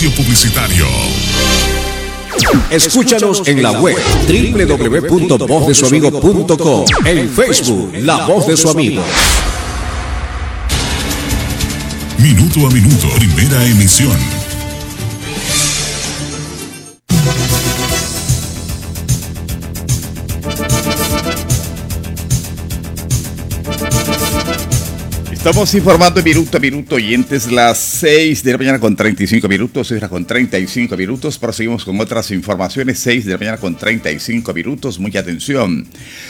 Espacio publicitario. Escúchanos en la web www.vozdesuamigo.com, en Facebook La Voz de Su Amigo. Minuto a minuto, primera emisión. Estamos informando minuto a minuto, oyentes, las 6 de la mañana con 35 minutos, 6 con 35 minutos. Proseguimos con otras informaciones, 6 de la mañana con 35 minutos. Mucha atención.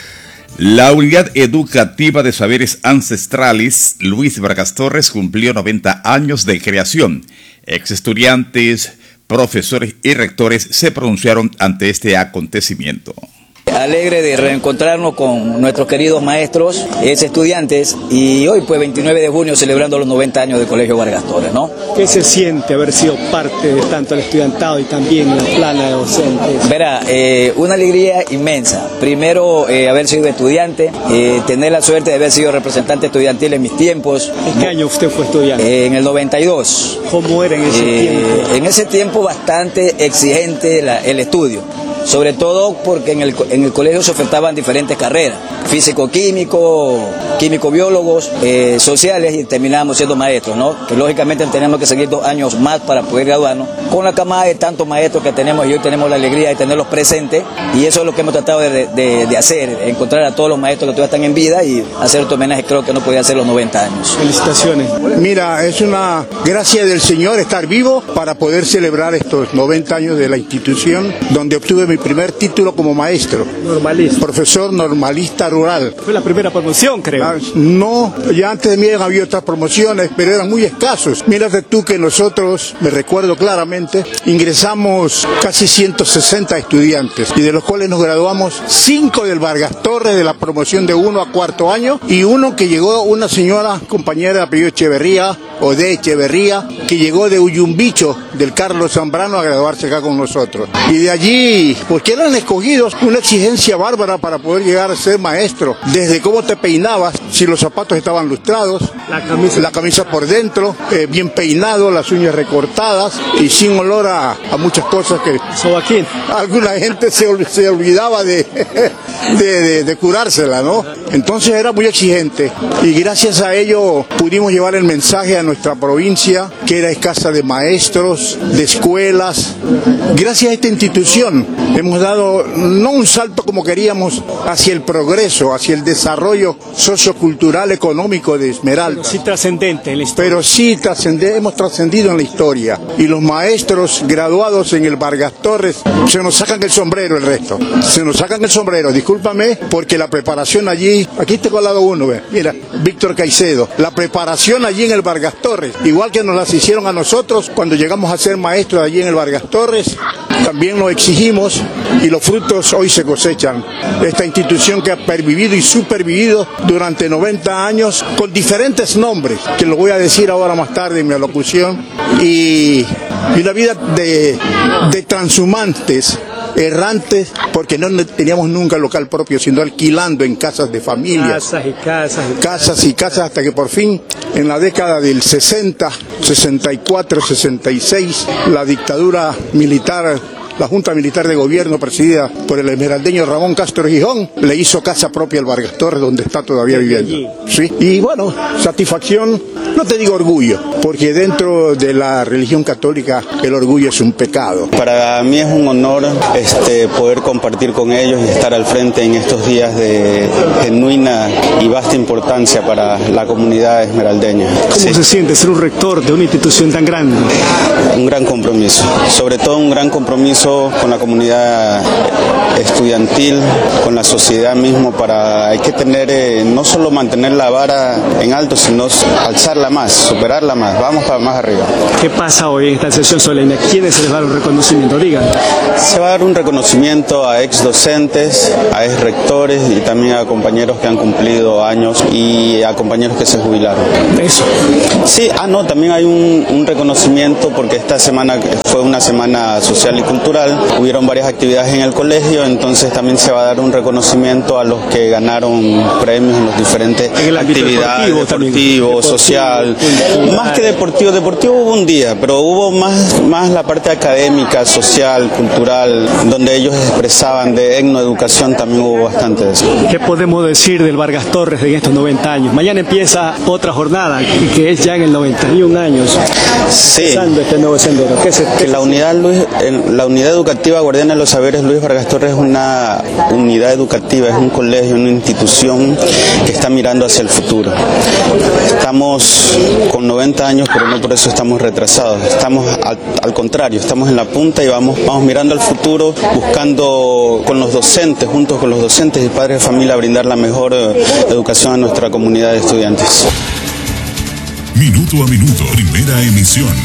La Unidad Educativa de Saberes Ancestrales Luis Vargas Torres cumplió 90 años de creación. Ex estudiantes, profesores y rectores se pronunciaron ante este acontecimiento. Alegre de reencontrarnos con nuestros queridos maestros, estudiantes, y hoy pues 29 de junio celebrando los 90 años del Colegio Vargas Torres, ¿no? ¿Qué se siente haber sido parte de tanto el estudiantado y también en la plana de docentes? Verá, una alegría inmensa. Primero, haber sido estudiante, tener la suerte de haber sido representante estudiantil en mis tiempos. ¿En qué año usted fue estudiante? En el 92. ¿Cómo era en ese tiempo? En ese tiempo bastante exigente el estudio. Sobre todo porque en el colegio se ofertaban diferentes carreras, físico-químico, químico-biólogos, sociales, y terminábamos siendo maestros, ¿no? Que lógicamente teníamos que seguir 2 años más para poder graduarnos. Con la camada de tantos maestros que tenemos, y hoy tenemos la alegría de tenerlos presentes, y eso es lo que hemos tratado de hacer, encontrar a todos los maestros que todavía están en vida y hacer este homenaje. Creo que no podía hacer los 90 años. Felicitaciones. Mira, es una gracia del Señor estar vivo para poder celebrar estos 90 años de la institución, donde obtuve mi primer título como maestro. Normalista. Profesor normalista rural. Fue la primera promoción, creo. No, ya antes de mí había otras promociones, pero eran muy escasos. Mírate tú que nosotros, me recuerdo claramente, ingresamos casi 160 estudiantes, y de los cuales nos graduamos 5 del Vargas Torres, de la promoción de 1 a 4º año, y uno que llegó, una señora compañera de apellido Echeverría, o de Echeverría, que llegó de Uyumbicho, del Carlos Zambrano, a graduarse acá con nosotros. Y de allí, porque eran escogidos, una exigencia bárbara para poder llegar a ser maestro, desde cómo te peinabas, si los zapatos estaban lustrados, la camisa por dentro, bien peinado, las uñas recortadas y sin olor a muchas cosas que Sobaquín. Alguna gente se olvidaba de curársela, ¿no? Entonces era muy exigente, y gracias a ello pudimos llevar el mensaje a nuestra provincia, que era escasa de maestros, de escuelas. Gracias a esta institución hemos dado no un salto como queríamos hacia el progreso, hacia el desarrollo sociocultural, económico de Esmeralda. Pero sí trascendente en la historia. Pero sí hemos trascendido en la historia, y los maestros graduados en el Vargas Torres se nos sacan el sombrero, el resto. Se nos sacan el sombrero, discúlpame, porque la preparación allí, aquí tengo al lado uno, mira, Víctor Caicedo, la preparación allí en el Vargas Torres, igual que nos las hicieron a nosotros cuando llegamos a ser maestros allí en el Vargas Torres, también lo exigimos, y los frutos hoy se cosechan. Esta institución que ha pervivido y supervivido durante 90 años con diferentes nombres, que lo voy a decir ahora más tarde en mi alocución, y una vida de transhumantes, errantes, porque no teníamos nunca local propio, sino alquilando en casas de familias. Casas y casas, hasta que por fin, en la década del 60, 64, 66, la dictadura militar, la Junta Militar de Gobierno presidida por el esmeraldeño Ramón Castro Gijón, le hizo casa propia al Vargas Torres, donde está todavía viviendo. ¿Sí? Y bueno, satisfacción, no te digo orgullo, porque dentro de la religión católica el orgullo es un pecado. Para mí es un honor poder compartir con ellos y estar al frente en estos días de genuina y vasta importancia para la comunidad esmeraldeña. ¿Cómo se siente ser un rector de una institución tan grande? Un gran compromiso, sobre todo un gran compromiso con la comunidad estudiantil, con la sociedad mismo, hay que tener, no solo mantener la vara en alto, sino alzarla más, superarla más, vamos para más arriba. ¿Qué pasa hoy en esta sesión solemne? ¿A quiénes se les va a dar un reconocimiento? Digan. Se va a dar un reconocimiento a ex docentes, a ex rectores y también a compañeros que han cumplido años y a compañeros que se jubilaron. ¿Eso? Sí, también hay un reconocimiento porque esta semana fue una semana social y cultural, cultural. Hubieron varias actividades en el colegio, entonces también se va a dar un reconocimiento a los que ganaron premios en los diferentes actividades, deportivo, social. Más que deportivo hubo un día, pero hubo más la parte académica, social, cultural, donde ellos expresaban de etnoeducación, también hubo bastante de eso. ¿Qué podemos decir del Vargas Torres en estos 90 años? Mañana empieza otra jornada, que es ya en el 91 años. Sí. Empezando este nuevo sendero. La unidad educativa Guardiana de los Saberes Luis Vargas Torres es una unidad educativa, es un colegio, una institución que está mirando hacia el futuro. Estamos con 90 años, pero no por eso estamos retrasados. Estamos al contrario, estamos en la punta y vamos mirando al futuro, buscando con los docentes, juntos con los docentes y padres de familia, brindar la mejor educación a nuestra comunidad de estudiantes. Minuto a minuto, primera emisión.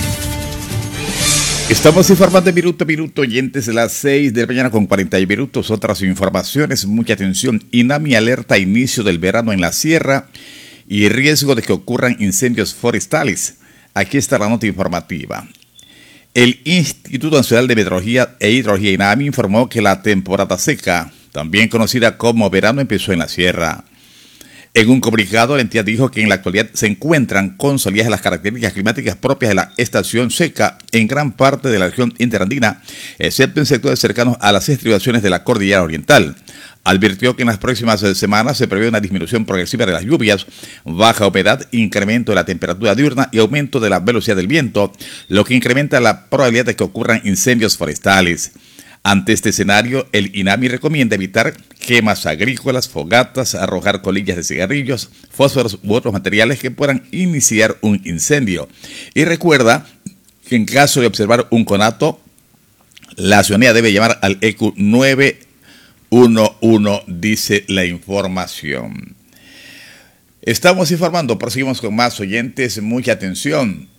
Estamos informando minuto a minuto, oyentes, de las 6 de la mañana con 40 minutos. Otras informaciones, mucha atención. INAMI alerta a inicio del verano en la sierra y riesgo de que ocurran incendios forestales. Aquí está la nota informativa. El Instituto Nacional de Meteorología e Hidrología INAMI informó que la temporada seca, también conocida como verano, empezó en la sierra. En un comunicado, la entidad dijo que en la actualidad se encuentran consolidadas las características climáticas propias de la estación seca en gran parte de la región interandina, excepto en sectores cercanos a las estribaciones de la cordillera oriental. Advirtió que en las próximas semanas se prevé una disminución progresiva de las lluvias, baja humedad, incremento de la temperatura diurna y aumento de la velocidad del viento, lo que incrementa la probabilidad de que ocurran incendios forestales. Ante este escenario, el INAMI recomienda evitar quemas agrícolas, fogatas, arrojar colillas de cigarrillos, fósforos u otros materiales que puedan iniciar un incendio. Y recuerda que en caso de observar un conato, la ciudadanía debe llamar al EQ 911, dice la información. Estamos informando, proseguimos con más, oyentes, mucha atención.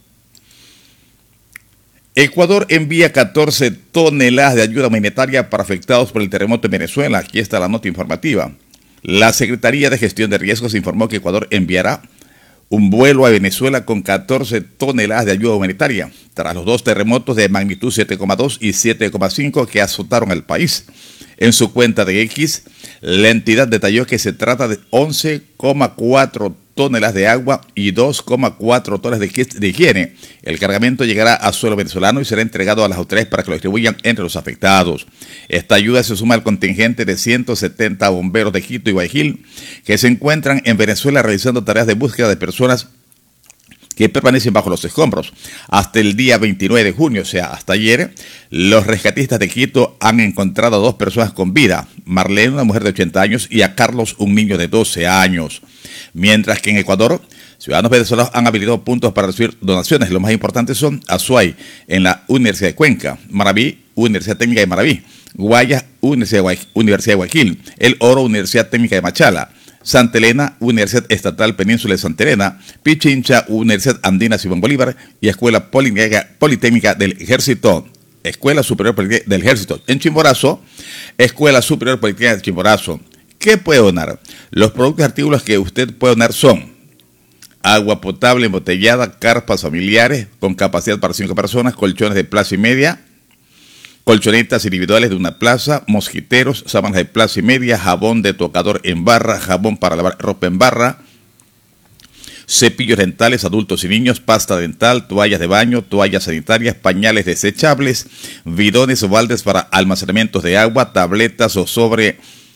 Ecuador envía 14 toneladas de ayuda humanitaria para afectados por el terremoto en Venezuela. Aquí está la nota informativa. La Secretaría de Gestión de Riesgos informó que Ecuador enviará un vuelo a Venezuela con 14 toneladas de ayuda humanitaria, tras los dos terremotos de magnitud 7,2 y 7,5 que azotaron al país. En su cuenta de X, la entidad detalló que se trata de 11,4 toneladas de agua y 2,4 toneladas de kits de higiene. El cargamento llegará a suelo venezolano y será entregado a las autoridades para que lo distribuyan entre los afectados. Esta ayuda se suma al contingente de 170 bomberos de Quito y Guayaquil que se encuentran en Venezuela realizando tareas de búsqueda de personas que permanecen bajo los escombros. Hasta el día 29 de junio, o sea, hasta ayer, los rescatistas de Quito han encontrado a 2 personas con vida, Marlene, una mujer de 80 años, y a Carlos, un niño de 12 años. Mientras que en Ecuador, ciudadanos venezolanos han habilitado puntos para recibir donaciones. Los más importantes son Azuay, en la Universidad de Cuenca, Maraví, Universidad Técnica de Maraví, Guayas, Universidad de Guayaquil, El Oro, Universidad Técnica de Machala, Santa Elena, Universidad Estatal Península de Santa Elena, Pichincha, Universidad Andina Simón Bolívar y Escuela Politécnica del Ejército, Escuela Superior Politécnica del Ejército. En Chimborazo, Escuela Superior Politécnica de Chimborazo. ¿Qué puede donar? Los productos y artículos que usted puede donar son agua potable embotellada, carpas familiares con capacidad para 5 personas, colchones de plaza y media, colchonetas individuales de una plaza, mosquiteros, sábanas de plaza y media, jabón de tocador en barra, jabón para lavar ropa en barra, cepillos dentales adultos y niños, pasta dental, toallas de baño, toallas sanitarias, pañales desechables, bidones o baldes para almacenamientos de agua, tabletas o sobres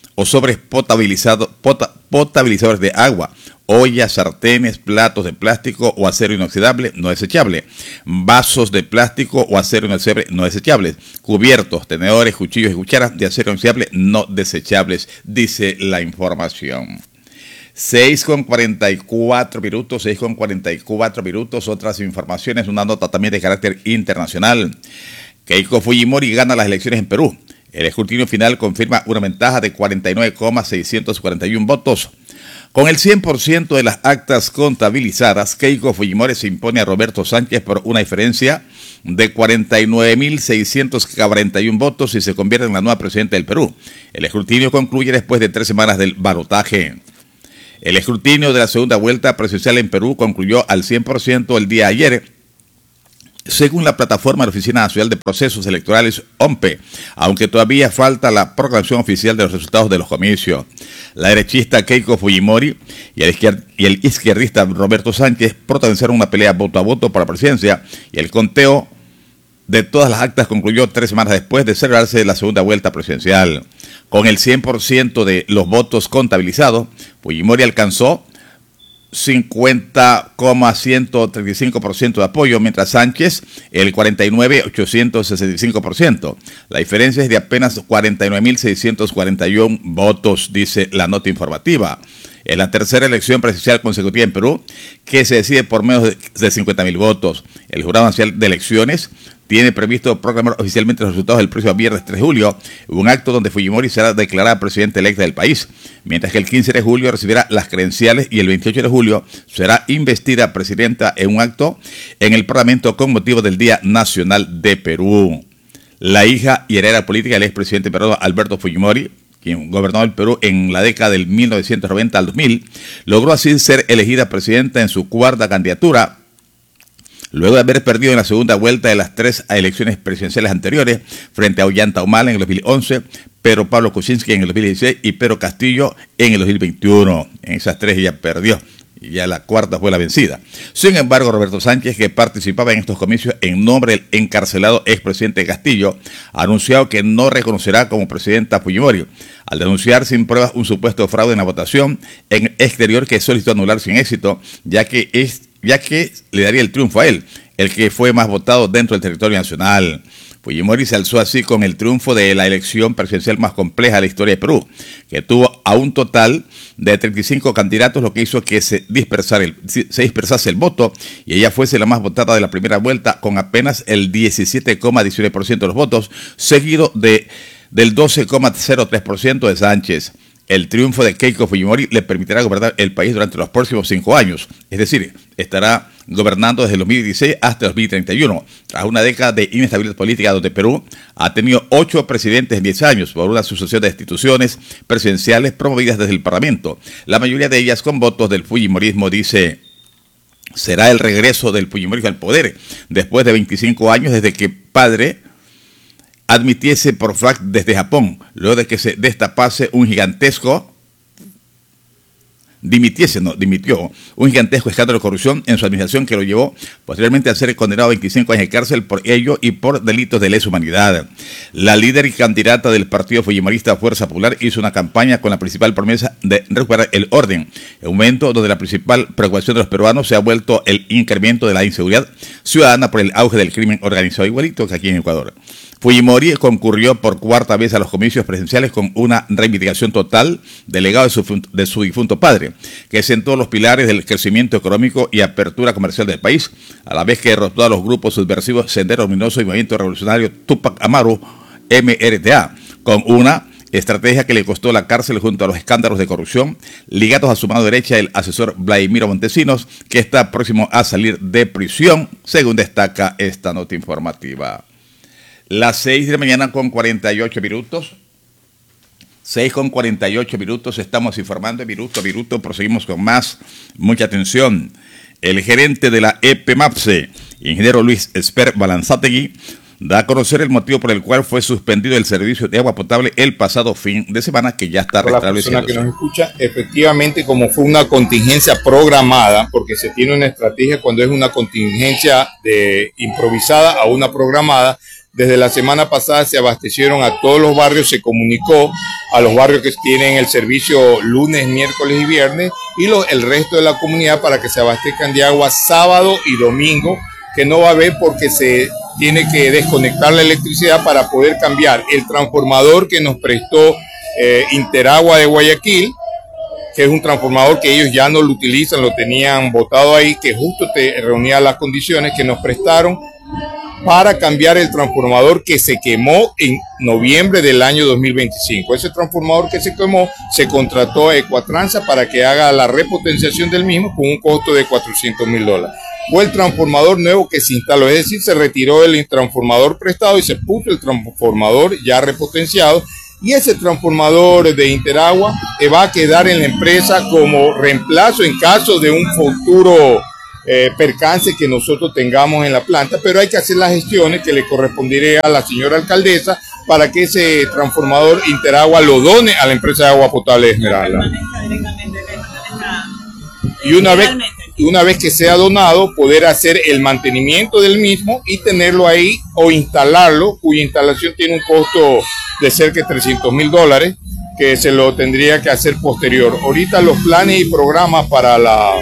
potabilizadores de agua, ollas, sartenes, platos de plástico o acero inoxidable no desechable, vasos de plástico o acero inoxidable no desechables, cubiertos, tenedores, cuchillos y cucharas de acero inoxidable no desechables, dice la información. 6:44 minutos, otras informaciones, una nota también de carácter internacional. Keiko Fujimori gana las elecciones en Perú. El escrutinio final confirma una ventaja de 49,641 votos. Con el 100% de las actas contabilizadas, Keiko Fujimori se impone a Roberto Sánchez por una diferencia de 49.641 votos y se convierte en la nueva presidenta del Perú. El escrutinio concluye después de 3 semanas del balotaje. El escrutinio de la segunda vuelta presidencial en Perú concluyó al 100% el día de ayer. según la plataforma de la Oficina Nacional de Procesos Electorales, OMPE, aunque todavía falta la proclamación oficial de los resultados de los comicios. La derechista Keiko Fujimori y el izquierdista Roberto Sánchez protagonizaron una pelea voto a voto por la presidencia, y el conteo de todas las actas concluyó 3 semanas después de celebrarse la segunda vuelta presidencial. Con el 100% de los votos contabilizados, Fujimori alcanzó 50,135% de apoyo, mientras Sánchez el 49,865%. La diferencia es de apenas 49.641 votos, dice la nota informativa. Es la tercera elección presidencial consecutiva en Perú que se decide por menos de 50.000 votos. El Jurado Nacional de Elecciones tiene previsto proclamar oficialmente los resultados el próximo viernes 3 de julio, un acto donde Fujimori será declarada presidenta electa del país, mientras que el 15 de julio recibirá las credenciales y el 28 de julio será investida presidenta en un acto en el Parlamento con motivo del Día Nacional de Perú. La hija y heredera política del expresidente peruano Alberto Fujimori, quien gobernó el Perú en la década del 1990 al 2000, logró así ser elegida presidenta en su 4ª candidatura, luego de haber perdido en la segunda vuelta de las 3 elecciones presidenciales anteriores frente a Ollanta Humala en el 2011, Pedro Pablo Kuczynski en el 2016 y Pedro Castillo en el 2021. En esas 3 ella perdió, y ya la 4ª fue la vencida. Sin embargo, Roberto Sánchez, que participaba en estos comicios en nombre del encarcelado expresidente Castillo, ha anunciado que no reconocerá como presidenta a Fujimori, al denunciar sin pruebas un supuesto fraude en la votación en el exterior que solicitó anular sin éxito, ya que le daría el triunfo a él, el que fue más votado dentro del territorio nacional. Fujimori se alzó así con el triunfo de la elección presidencial más compleja de la historia de Perú, que tuvo a un total de 35 candidatos, lo que hizo que se dispersase el voto y ella fuese la más votada de la primera vuelta con apenas el 17,19% de los votos, seguido del 12,03% de Sánchez. El triunfo de Keiko Fujimori le permitirá gobernar el país durante los próximos 5 años, es decir, estará gobernando desde el 2016 hasta el 2031, tras una década de inestabilidad política donde Perú ha tenido 8 presidentes en 10 años por una sucesión de instituciones presidenciales promovidas desde el Parlamento, la mayoría de ellas con votos del fujimorismo, dice. Será el regreso del fujimorismo al poder después de 25 años desde que padre admitiese por fact desde Japón, luego de que se destapase dimitió un gigantesco escándalo de corrupción en su administración que lo llevó posteriormente a ser condenado a 25 años de cárcel por ello y por delitos de lesa humanidad. La líder y candidata del partido fujimorista Fuerza Popular hizo una campaña con la principal promesa de recuperar el orden, en un momento donde la principal preocupación de los peruanos se ha vuelto el incremento de la inseguridad ciudadana por el auge del crimen organizado, igualito que aquí en Ecuador. Fujimori concurrió por 4ª vez a los comicios presidenciales con una reivindicación total del legado de su difunto padre, que sentó los pilares del crecimiento económico y apertura comercial del país, a la vez que derrotó a los grupos subversivos Sendero Luminoso y Movimiento Revolucionario Tupac Amaru, MRTA, con una estrategia que le costó la cárcel junto a los escándalos de corrupción ligados a su mano derecha, el asesor Vladimiro Montesinos, que está próximo a salir de prisión, según destaca esta nota informativa. Las 6 de la mañana con 48 minutos. 6:48, estamos informando minuto a minuto, proseguimos con más, mucha atención. El gerente de la EPMAPSE, ingeniero Luis Esper Balanzategui, da a conocer el motivo por el cual fue suspendido el servicio de agua potable el pasado fin de semana, que ya está restablecido. La persona que nos escucha, efectivamente, como fue una contingencia programada, porque se tiene una estrategia cuando es una contingencia improvisada a una programada. Desde la semana pasada se abastecieron a todos los barrios, se comunicó a los barrios que tienen el servicio lunes, miércoles y viernes y el resto de la comunidad para que se abastezcan de agua sábado y domingo, que no va a haber porque se tiene que desconectar la electricidad para poder cambiar el transformador que nos prestó Interagua de Guayaquil, que es un transformador que ellos ya no lo utilizan, lo tenían botado ahí, que justo reunía las condiciones que nos prestaron para cambiar el transformador que se quemó en noviembre del año 2025. Ese transformador que se quemó se contrató a Ecuatransa para que haga la repotenciación del mismo con un costo de $400,000. Fue el transformador nuevo que se instaló, es decir, se retiró el transformador prestado y se puso el transformador ya repotenciado. Y ese transformador de Interagua va a quedar en la empresa como reemplazo en caso de un futuro percance que nosotros tengamos en la planta, pero hay que hacer las gestiones que le correspondería a la señora alcaldesa para que ese transformador Interagua lo done a la empresa de agua potable de Esmeralda. Y una vez que sea donado, poder hacer el mantenimiento del mismo y tenerlo ahí o instalarlo, cuya instalación tiene un costo de cerca de $300,000, que se lo tendría que hacer posterior. Ahorita los planes y programas para la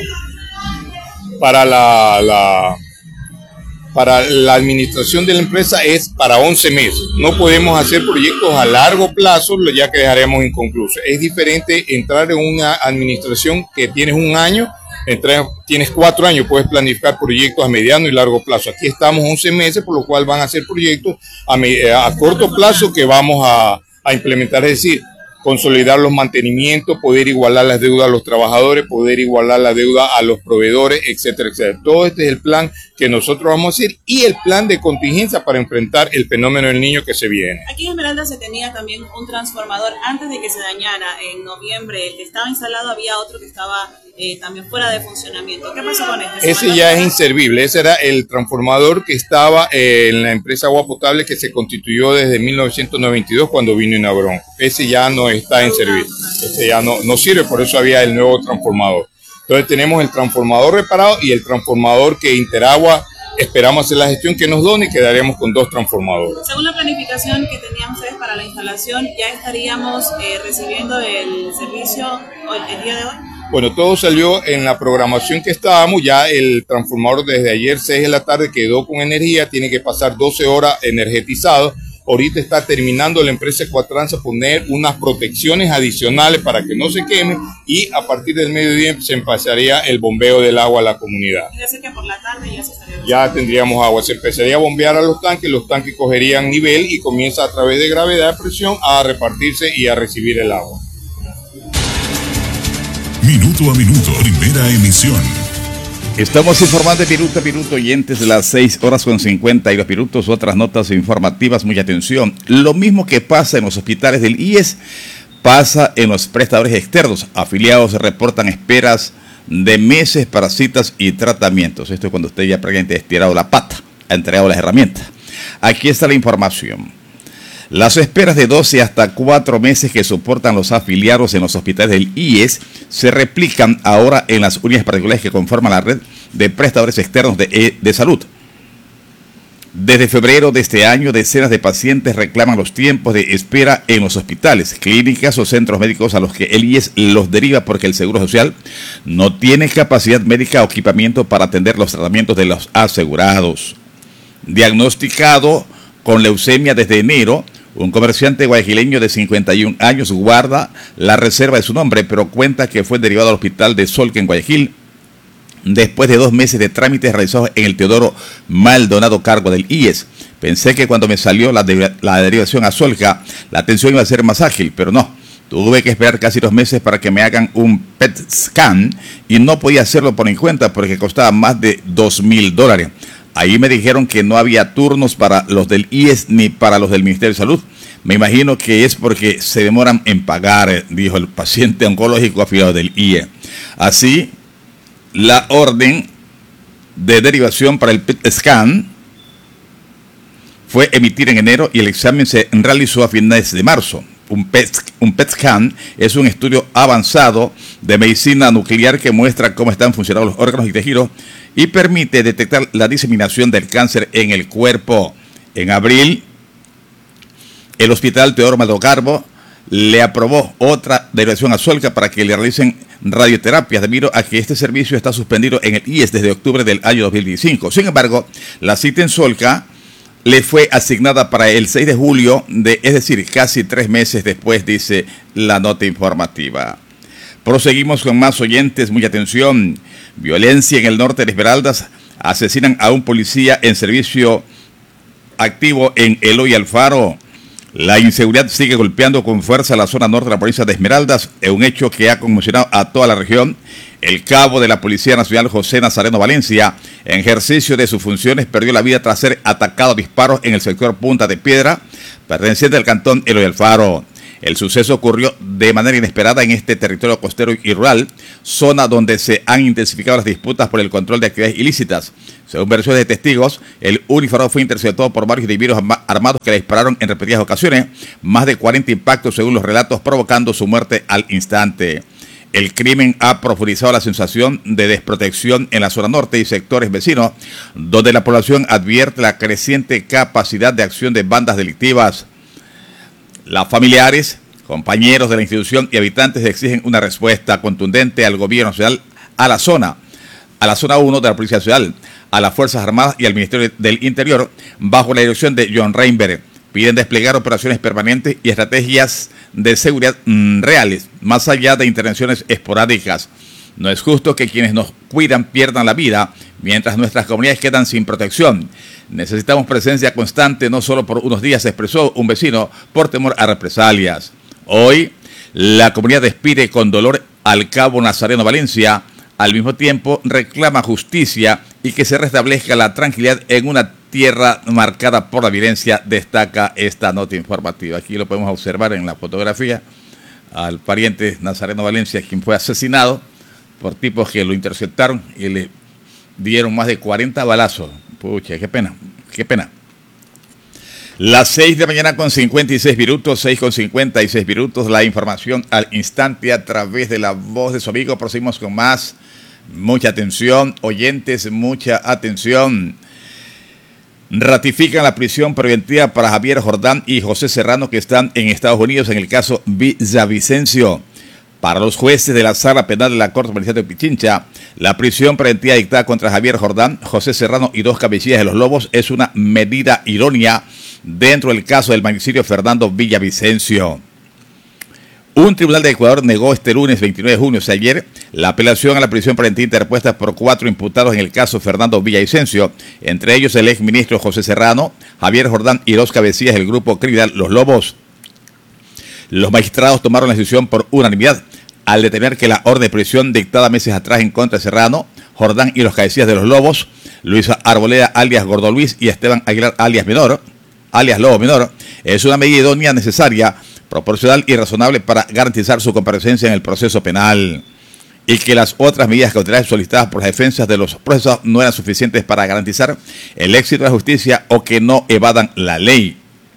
administración de la empresa es para 11 meses. No podemos hacer proyectos a largo plazo, ya que dejaremos inconclusos. Es diferente entrar en una administración que tienes un año, tienes 4 años, puedes planificar proyectos a mediano y largo plazo. Aquí estamos 11 meses, por lo cual van a ser proyectos a corto plazo que vamos a implementar, es decir, consolidar los mantenimientos, poder igualar las deudas a los trabajadores, poder igualar la deuda a los proveedores, etcétera, etcétera. Todo este es el plan que nosotros vamos a hacer y el plan de contingencia para enfrentar el fenómeno del niño que se viene. Aquí en Esmeralda se tenía también un transformador antes de que se dañara en noviembre. El que estaba instalado, había otro que estaba también fuera de funcionamiento. ¿Qué pasó con este? Ese ya es inservible. Ese era el transformador que estaba en la empresa Agua Potable, que se constituyó desde 1992 cuando vino Inabrón. Ese ya no está en servicio. Ese ya no sirve, por eso había el nuevo transformador. Entonces tenemos el transformador reparado y el transformador que Interagua esperamos hacer la gestión que nos done y quedaremos con 2 transformadores. Según la planificación que tenían ustedes para la instalación, ¿ya estaríamos recibiendo el servicio el día de hoy? Bueno, todo salió en la programación que estábamos. Ya el transformador desde ayer 6 de la tarde quedó con energía, tiene que pasar 12 horas energetizado. Ahorita está terminando la empresa Ecuatrans a poner unas protecciones adicionales para que no se queme y a partir del mediodía se empezaría el bombeo del agua a la comunidad. Es decir, que por la tarde ya se estaría... Ya tendríamos agua, se empezaría a bombear a los tanques cogerían nivel y comienza a través de gravedad de presión a repartirse y a recibir el agua. Minuto a minuto, primera emisión. Estamos informando minuto a minuto, oyentes, de las 6:52 otras notas informativas, mucha atención. Lo mismo que pasa en los hospitales del IES, pasa en los prestadores externos. Afiliados reportan esperas de meses para citas y tratamientos. Esto es cuando usted ya prácticamente ha estirado la pata, ha entregado las herramientas. Aquí está la información. Las esperas de 12 hasta 4 meses que soportan los afiliados en los hospitales del IES se replican ahora en las unidades particulares que conforman la red de prestadores externos de salud. Desde febrero de este año, decenas de pacientes reclaman los tiempos de espera en los hospitales, clínicas o centros médicos a los que el IES los deriva porque el Seguro Social no tiene capacidad médica o equipamiento para atender los tratamientos de los asegurados. Diagnosticado con leucemia desde enero, un comerciante guayaquileño de 51 años guarda la reserva de su nombre, pero cuenta que fue derivado al hospital de Solca en Guayaquil después de 2 meses de trámites realizados en el Teodoro Maldonado, cargo del IES. Pensé que cuando me salió la derivación a Solca, la atención iba a ser más ágil, pero no. Tuve que esperar casi 2 meses para que me hagan un PET scan y no podía hacerlo por mi cuenta porque costaba más de $2,000. Ahí me dijeron que no había turnos para los del IES ni para los del Ministerio de Salud. Me imagino que es porque se demoran en pagar, dijo el paciente oncológico afiliado del IES. Así, la orden de derivación para el PET scan fue emitida en enero y el examen se realizó a finales de marzo. Un PET scan es un estudio avanzado de medicina nuclear que muestra cómo están funcionando los órganos y tejidos y permite detectar la diseminación del cáncer en el cuerpo. En abril, el Hospital Teodoro Maldonado le aprobó otra derivación a Solca para que le realicen radioterapias debido a que este servicio está suspendido en el IES desde octubre del año 2015. Sin embargo, la cita en Solca le fue asignada para el 6 de julio, es decir, casi 3 meses después, dice la nota informativa. Proseguimos con más oyentes, mucha atención. Violencia en el norte de Esmeraldas. Asesinan a un policía en servicio activo en Eloy Alfaro. La inseguridad sigue golpeando con fuerza la zona norte de la provincia de Esmeraldas, un hecho que ha conmocionado a toda la región. El cabo de la Policía Nacional, José Nazareno Valencia, en ejercicio de sus funciones, perdió la vida tras ser atacado a disparos en el sector Punta de Piedra, perteneciente al cantón Eloy Alfaro. El suceso ocurrió de manera inesperada en este territorio costero y rural, zona donde se han intensificado las disputas por el control de actividades ilícitas. Según versiones de testigos, el uniformado fue interceptado por varios individuos armados que le dispararon en repetidas ocasiones, más de 40 impactos según los relatos, provocando su muerte al instante. El crimen ha profundizado la sensación de desprotección en la zona norte y sectores vecinos, donde la población advierte la creciente capacidad de acción de bandas delictivas. Los familiares, compañeros de la institución y habitantes exigen una respuesta contundente al gobierno nacional, a la zona 1 de la Policía Nacional, a las Fuerzas Armadas y al Ministerio del Interior, bajo la dirección de John Reinberg. Piden desplegar operaciones permanentes y estrategias de seguridad reales, más allá de intervenciones esporádicas. No es justo que quienes nos cuidan pierdan la vida, mientras nuestras comunidades quedan sin protección. Necesitamos presencia constante, no solo por unos días, expresó un vecino, por temor a represalias. Hoy, la comunidad despide con dolor al cabo Nazareno Valencia. Al mismo tiempo, reclama justicia y que se restablezca la tranquilidad en una tierra marcada por la violencia, destaca esta nota informativa. Aquí lo podemos observar en la fotografía al pariente Nazareno Valencia, quien fue asesinado por tipos que lo interceptaron y le dieron más de 40 balazos. Pucha, qué pena, qué pena. Las 6 de la mañana con 56 minutos, 6 con 56 minutos, la información al instante a través de la voz de su amigo. Proseguimos con más. Mucha atención, oyentes, mucha atención. Ratifican la prisión preventiva para Javier Jordán y José Serrano, que están en Estados Unidos en el caso Villavicencio. Para los jueces de la Sala Penal de la Corte Provincial de Pichincha, la prisión preventiva dictada contra Javier Jordán, José Serrano y 2 cabecillas de los Lobos es una medida idónea dentro del caso del magnicidio Fernando Villavicencio. Un tribunal de Ecuador negó este lunes 29 de junio, o sea, ayer, la apelación a la prisión preventiva interpuesta por 4 imputados en el caso Fernando Villavicencio, entre ellos el exministro José Serrano, Javier Jordán y 2 cabecillas del grupo criminal Los Lobos. Los magistrados tomaron la decisión por unanimidad al determinar que la orden de prisión dictada meses atrás en contra de Serrano, Jordán y los cabecillas de Los Lobos, Luisa Arboleda alias Gordo Luis y Esteban Aguilar alias Lobo Menor, es una medida idónea, necesaria, proporcional y razonable para garantizar su comparecencia en el proceso penal, y que las otras medidas cautelares solicitadas por las defensas de los procesados no eran suficientes para garantizar el éxito de la justicia o que no evadan la ley.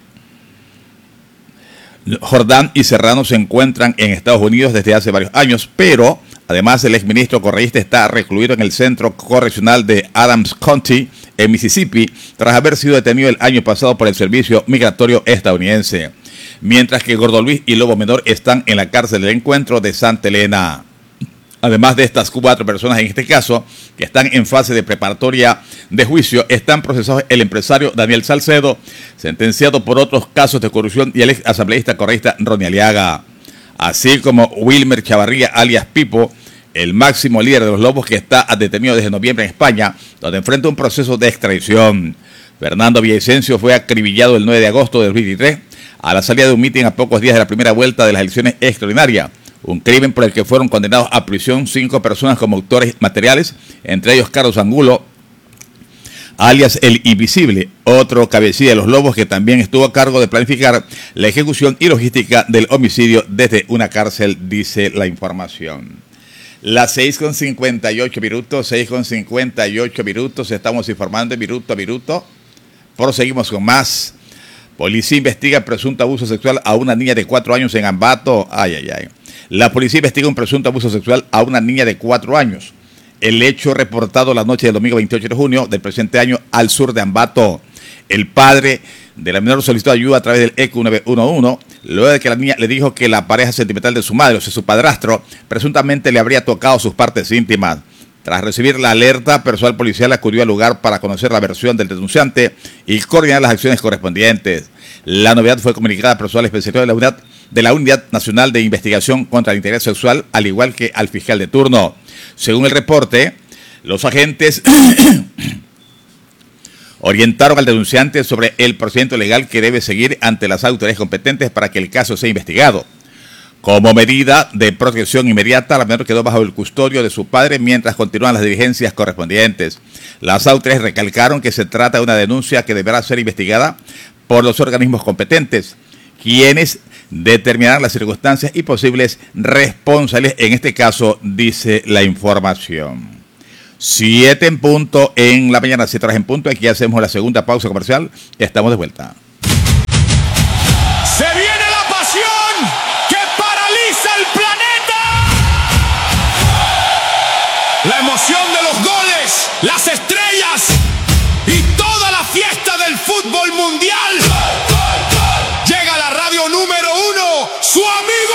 Jordán y Serrano se encuentran en Estados Unidos desde hace varios años, pero además el exministro correísta está recluido en el centro correccional de Adams County, en Mississippi, tras haber sido detenido el año pasado por el Servicio Migratorio estadounidense, mientras que Gordo Luis y Lobo Menor están en la cárcel del Encuentro de Santa Elena. Además de estas 4 personas en este caso, que están en fase de preparatoria de juicio, están procesados el empresario Daniel Salcedo, sentenciado por otros casos de corrupción, y el ex asambleísta correísta Ronnie Aliaga, así como Wilmer Chavarría alias Pipo, el máximo líder de los Lobos, que está detenido desde noviembre en España, donde enfrenta un proceso de extradición. Fernando Villavicencio fue acribillado el 9 de agosto de 2023 a la salida de un mitin a pocos días de la primera vuelta de las elecciones extraordinarias, un crimen por el que fueron condenados a prisión 5 personas como autores materiales, entre ellos Carlos Angulo, alias El Invisible, otro cabecilla de los Lobos que también estuvo a cargo de planificar la ejecución y logística del homicidio desde una cárcel, dice la información. Las 6:58 minutos, 6:58 minutos, estamos informando minuto a minuto. Proseguimos con más. Policía investiga presunto abuso sexual a una niña de 4 años en Ambato. La policía investiga un presunto abuso sexual a una niña de 4 años. El hecho reportado la noche del domingo 28 de junio del presente año al sur de Ambato. El padre de la menor solicitó ayuda a través del ECU 911, luego de que la niña le dijo que la pareja sentimental de su madre, o sea, su padrastro, presuntamente le habría tocado sus partes íntimas. Tras recibir la alerta, personal policial acudió al lugar para conocer la versión del denunciante y coordinar las acciones correspondientes. La novedad fue comunicada al personal especializado de la Unidad Nacional de Investigación contra la Integridad Sexual, al igual que al fiscal de turno. Según el reporte, los agentes orientaron al denunciante sobre el procedimiento legal que debe seguir ante las autoridades competentes para que el caso sea investigado. Como medida de protección inmediata, la menor quedó bajo el custodio de su padre mientras continúan las diligencias correspondientes. Las autoridades recalcaron que se trata de una denuncia que deberá ser investigada por los organismos competentes, quienes determinar las circunstancias y posibles responsables. En este caso, dice la información. 7 en punto en la mañana, 7 horas en punto. Aquí hacemos la segunda pausa comercial. Estamos de vuelta. Se viene la pasión que paraliza el planeta. La emoción de los goles, las estrellas y toda la fiesta del fútbol mundial. Llega la radio número 1, su amigo